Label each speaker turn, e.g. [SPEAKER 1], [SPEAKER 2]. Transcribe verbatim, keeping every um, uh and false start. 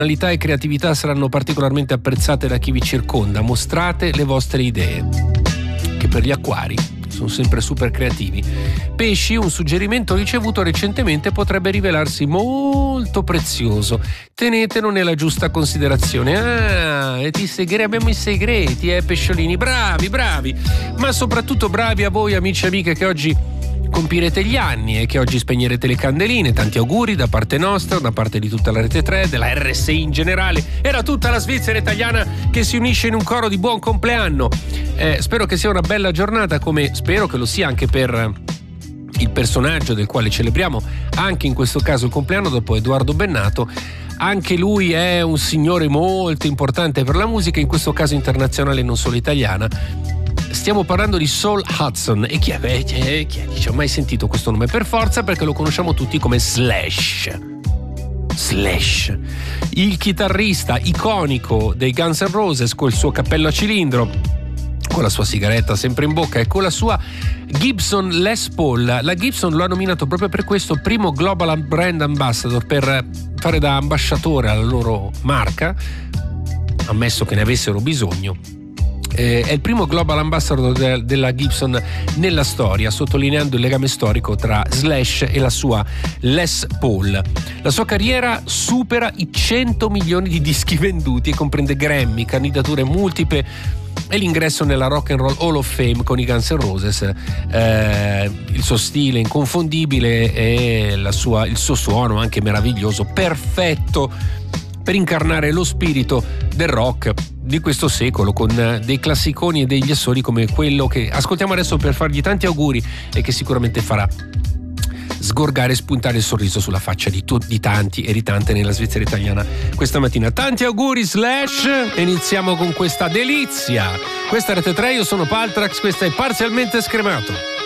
[SPEAKER 1] e creatività saranno particolarmente apprezzate da chi vi circonda. Mostrate le vostre idee, che per gli acquari sono sempre super creativi. Pesci, un suggerimento ricevuto recentemente potrebbe rivelarsi molto prezioso. Tenetelo nella giusta considerazione. Ah, e ti segreti, abbiamo i segreti, eh, pesciolini. Bravi, bravi. Ma soprattutto bravi a voi, amici e amiche, che oggi compirete gli anni e che oggi spegnerete le candeline. Tanti auguri da parte nostra, da parte di tutta la Rete tre, della R S I in generale e da tutta la Svizzera italiana che si unisce in un coro di buon compleanno. Eh, spero che sia una bella giornata, come spero che lo sia anche per il personaggio del quale celebriamo anche in questo caso il compleanno, dopo Edoardo Bennato. Anche lui è un signore molto importante per la musica, in questo caso internazionale, non solo italiana. Stiamo parlando di Saul Hudson. E chi, è, chi, è, chi è? Dice, ho mai sentito questo nome? Per forza, perché lo conosciamo tutti come Slash. Slash, il chitarrista iconico dei Guns N' Roses, col suo cappello a cilindro, con la sua sigaretta sempre in bocca e con la sua Gibson Les Paul. La Gibson lo ha nominato proprio per questo primo Global Brand Ambassador, per fare da ambasciatore alla loro marca, ammesso che ne avessero bisogno. Eh, è il primo Global Ambassador de- della Gibson nella storia, sottolineando il legame storico tra Slash e la sua Les Paul. La sua carriera supera i cento milioni di dischi venduti e comprende Grammy, candidature multiple e l'ingresso nella Rock and Roll Hall of Fame con i Guns N' Roses. Eh, il suo stile inconfondibile e la sua, il suo suono anche meraviglioso, perfetto per incarnare lo spirito del rock di questo secolo, con dei classiconi e degli assoli come quello che ascoltiamo adesso, per fargli tanti auguri e che sicuramente farà sgorgare e spuntare il sorriso sulla faccia di, tu, di tanti e di tante nella Svizzera italiana questa mattina. Tanti auguri Slash, e iniziamo con questa delizia. Questa è Rete tre, io sono Paltrax, questa è Parzialmente Scremato.